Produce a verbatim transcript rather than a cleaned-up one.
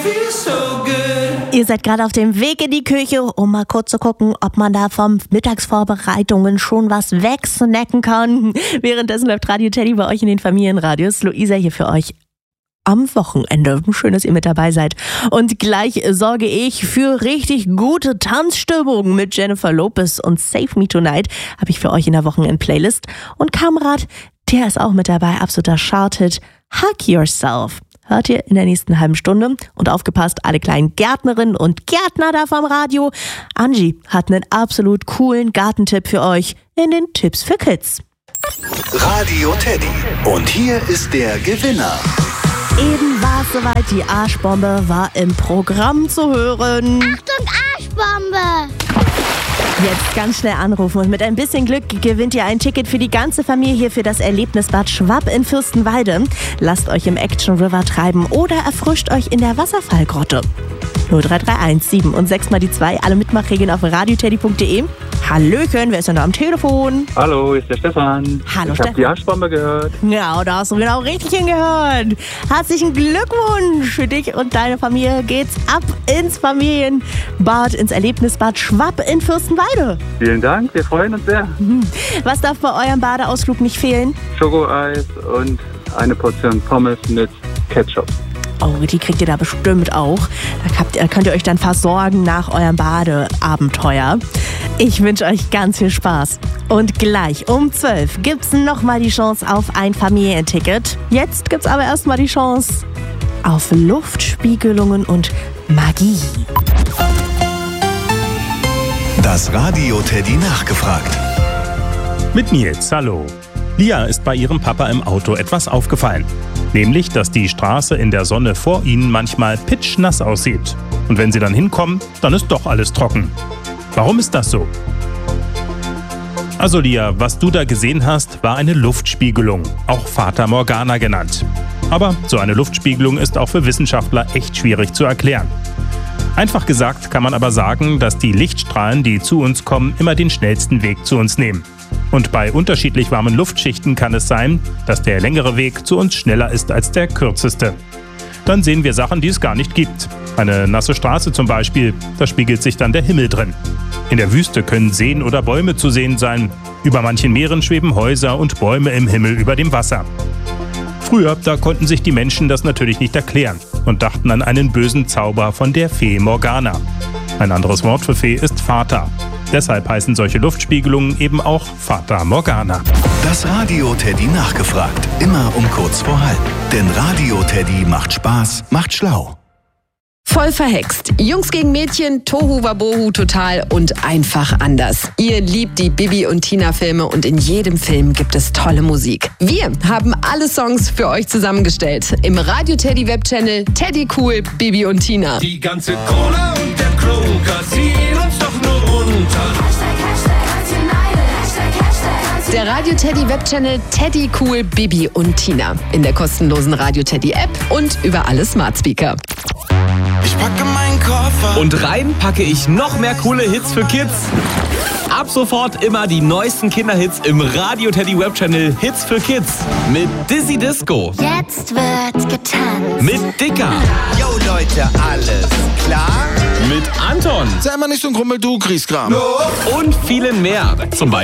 Ihr seid gerade auf dem Weg in die Küche, um mal kurz zu gucken, ob man da vom Mittagsvorbereitungen schon was wegsnacken kann. Währenddessen läuft Radio Teddy bei euch in den Familienradios. Luisa hier für euch am Wochenende. Schön, dass ihr mit dabei seid. Und gleich sorge ich für richtig gute Tanzstimmung mit Jennifer Lopez und Save Me Tonight habe ich für euch in der Wochenend-Playlist. Und Kamrat, der ist auch mit dabei, absoluter Charthit, Hug Yourself. Hört ihr in der nächsten halben Stunde. Und aufgepasst, alle kleinen Gärtnerinnen und Gärtner da vom Radio. Angie hat einen absolut coolen Gartentipp für euch in den Tipps für Kids. Radio Teddy. Und hier ist der Gewinner. Eben war es soweit, die Arschbombe war im Programm zu hören. Achtung, Arschbombe! Jetzt ganz schnell anrufen und mit ein bisschen Glück gewinnt ihr ein Ticket für die ganze Familie für das Erlebnisbad Schwapp in Fürstenwalde. Lasst euch im Action River treiben oder erfrischt euch in der Wasserfallgrotte. null drei drei eins sieben und sechs mal die zwei, alle Mitmachregeln auf radioteddy punkt de. Hallöchen, wer ist denn da am Telefon? Hallo, ist der Stefan. Hallo ich Stefan. Ich habe die Arschbombe gehört. Ja, da hast du genau richtig hingehört. Herzlichen Glückwunsch für dich und deine Familie. Geht's ab ins Familienbad, ins Erlebnisbad Schwapp in Fürstenwalde. Vielen Dank, wir freuen uns sehr. Was darf bei eurem Badeausflug nicht fehlen? Schokoeis und eine Portion Pommes mit Ketchup. Oh, die kriegt ihr da bestimmt auch. Da habt ihr, könnt ihr euch dann versorgen nach eurem Badeabenteuer. Ich wünsche euch ganz viel Spaß. Und gleich um zwölf gibt's nochmal die Chance auf ein Familienticket. Jetzt gibt's aber erstmal die Chance auf Luftspiegelungen und Magie. Das Radio Teddy nachgefragt. Mit Nils, hallo. Lia ist bei ihrem Papa im Auto etwas aufgefallen. Nämlich, dass die Straße in der Sonne vor ihnen manchmal pitschnass aussieht. Und wenn sie dann hinkommen, dann ist doch alles trocken. Warum ist das so? Also Lia, was du da gesehen hast, war eine Luftspiegelung, auch Fata Morgana genannt. Aber so eine Luftspiegelung ist auch für Wissenschaftler echt schwierig zu erklären. Einfach gesagt kann man aber sagen, dass die Lichtstrahlen, die zu uns kommen, immer den schnellsten Weg zu uns nehmen. Und bei unterschiedlich warmen Luftschichten kann es sein, dass der längere Weg zu uns schneller ist als der kürzeste. Dann sehen wir Sachen, die es gar nicht gibt. Eine nasse Straße zum Beispiel, da spiegelt sich dann der Himmel drin. In der Wüste können Seen oder Bäume zu sehen sein. Über manchen Meeren schweben Häuser und Bäume im Himmel über dem Wasser. Früher, da konnten sich die Menschen das natürlich nicht erklären und dachten an einen bösen Zauber von der Fee Morgana. Ein anderes Wort für Fee ist Fata. Deshalb heißen solche Luftspiegelungen eben auch Fata Morgana. Das Radio Teddy nachgefragt. Immer um kurz vor halb. Denn Radio Teddy macht Spaß, macht schlau. Voll verhext. Jungs gegen Mädchen, Tohu Wabohu total und einfach anders. Ihr liebt die Bibi und Tina Filme und in jedem Film gibt es tolle Musik. Wir haben alle Songs für euch zusammengestellt. Im Radio Teddy Webchannel Teddy Cool, Bibi und Tina. Die ganze Cola und der Kroger ziehen uns doch nur runter. Der Radio Teddy Webchannel Teddy Cool, Bibi und Tina. In der kostenlosen Radio Teddy App und über alle Smart Speaker. Ich packe meinen Koffer. Und rein packe ich noch mehr coole Hits für Kids. Ab sofort immer die neuesten Kinderhits im Radio Teddy Webchannel Hits für Kids. Mit Dizzy Disco. Jetzt wird getanzt. Mit Dicker. Yo Leute, alles klar? Mit Anton. Sei mal nicht so ein Grummel, du kriegst Kram. Und vielen mehr. Zum Beispiel